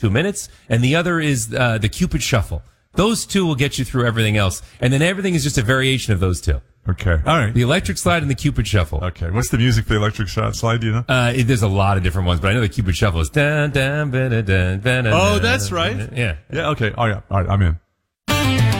2 minutes, and the other is the Cupid Shuffle. Those two will get you through everything else, and then everything is just a variation of those two. Okay. All right. The electric slide and the Cupid Shuffle. Okay. What's the music for the electric slide? Do you know? There's a lot of different ones, but I know the Cupid Shuffle is dun dun dun dun dun. Oh, that's right. Yeah. Yeah. Okay. Oh, yeah. All right. I'm in.